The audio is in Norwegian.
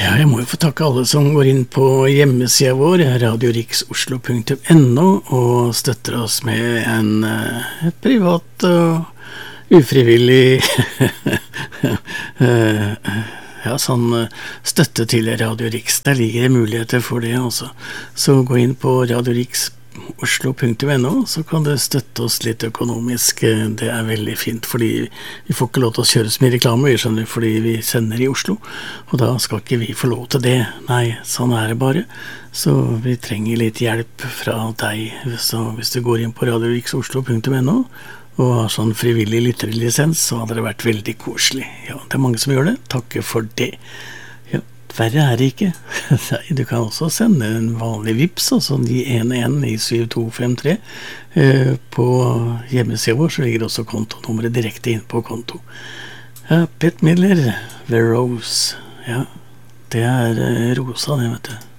Ja, jeg må jo få takke alle som går inn på hjemmesida vår, radioriksoslo.no, og støtter oss med et privat og ufrivillig ja, sånn støtte til Radio Riks. Der ligger det muligheter for det også. Så gå inn på radioriksoslo.no, så kan du støtte oss litt økonomisk. Det er veldig fint, fordi vi får ikke lov til å kjøre så mye reklame, vi skjønner, fordi vi sender i Oslo, og da skal ikke vi få lov til det. Nei, sånn er det bare. Så vi trenger litt hjelp fra deg. Så hvis du går inn på radioriksoslo.no og har sånn frivillig lytterlisens, så hadde det vært veldig koselig. Ja, det er mange som gjør det. Takke for det. Ja, verre er det ikke. Nei, du kan også sende en vanlig vips, altså de 11 på hjemmesiden vår, så ligger også kontonummeret direkte inn på konto. Ja, Bette Midler, The Rose. Ja, det er rosa det, vet du.